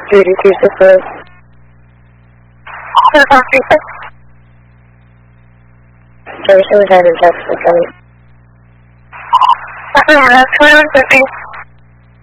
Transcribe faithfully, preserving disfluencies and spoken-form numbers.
Duty two six eight. Jason had a text for coming. Yeah, that's what I was thinking.